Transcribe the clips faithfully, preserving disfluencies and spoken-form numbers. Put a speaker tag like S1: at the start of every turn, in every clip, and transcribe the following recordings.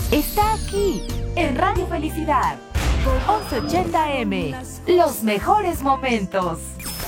S1: está aquí, en Radio Felicidad. once ochenta eme, los mejores momentos.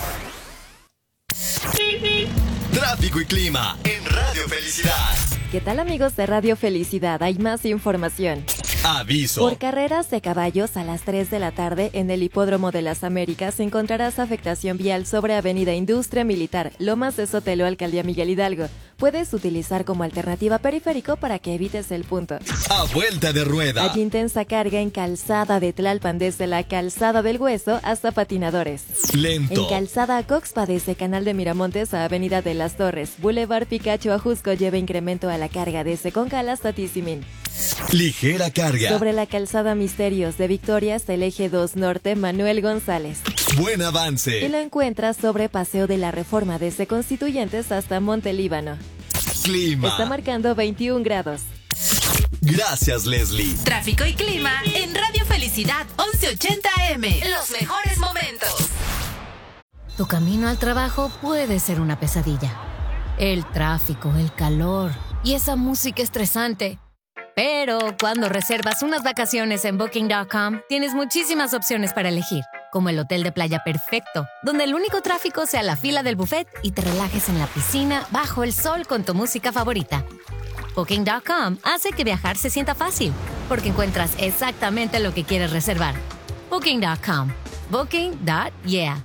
S2: Tráfico y clima en Radio Felicidad.
S3: ¿Qué tal, amigos de Radio Felicidad? Hay más información.
S2: Aviso.
S3: Por carreras de caballos a las tres de la tarde en el Hipódromo de las Américas encontrarás afectación vial sobre Avenida Industria Militar, Lomas de Sotelo, Alcaldía Miguel Hidalgo. Puedes utilizar como alternativa periférico para que evites el punto.
S2: A vuelta de rueda.
S3: Hay intensa carga en Calzada de Tlalpan desde la Calzada del Hueso hasta Patinadores.
S2: Lento.
S3: En Calzada Coxpa desde Canal de Miramontes a Avenida de las Torres. Boulevard Picacho a Jusco lleva incremento a la carga desde Concal hasta Tizimín.
S2: Ligera carga.
S3: Sobre la Calzada Misterios de Victoria hasta el Eje dos Norte Manuel González.
S2: Buen avance.
S3: Y lo encuentras sobre Paseo de la Reforma desde Constituyentes hasta Monte Líbano.
S2: Clima.
S3: Está marcando veintiún grados.
S2: Gracias, Leslie.
S1: Tráfico y clima en Radio Felicidad once ochenta eme. Los mejores momentos.
S4: Tu camino al trabajo puede ser una pesadilla. El tráfico, el calor y esa música estresante. Pero cuando reservas unas vacaciones en Booking punto com, tienes muchísimas opciones para elegir, como el hotel de playa perfecto, donde el único tráfico sea la fila del buffet y te relajes en la piscina bajo el sol con tu música favorita. Booking punto com hace que viajar se sienta fácil, porque encuentras exactamente lo que quieres reservar. Booking punto com. Booking punto yeah.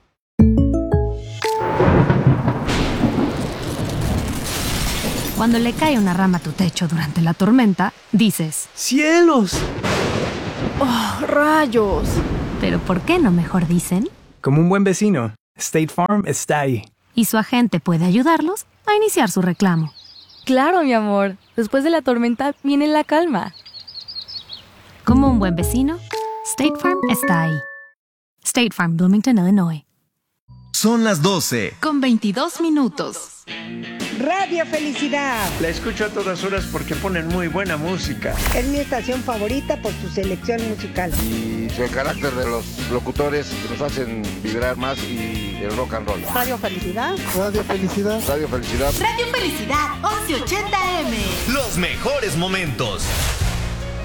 S5: Cuando le cae una rama a tu techo durante la tormenta, dices:
S6: ¡cielos! ¡Oh, rayos!
S5: Pero ¿por qué no mejor dicen?
S6: Como un buen vecino, State Farm está ahí.
S5: Y su agente puede ayudarlos a iniciar su reclamo.
S7: Claro, mi amor. Después de la tormenta viene la calma.
S5: Como un buen vecino, State Farm está ahí. State Farm, Bloomington, Illinois.
S2: Son las doce.
S1: Con veintidós minutos.
S8: Radio Felicidad.
S9: La escucho a todas horas porque ponen muy buena música.
S8: Es mi estación favorita por su selección musical.
S10: Y el carácter de los locutores nos hacen vibrar más y el rock and roll.
S8: Radio Felicidad.
S10: Radio Felicidad. Radio Felicidad.
S1: Radio Felicidad once ochenta eme.
S2: Los mejores momentos.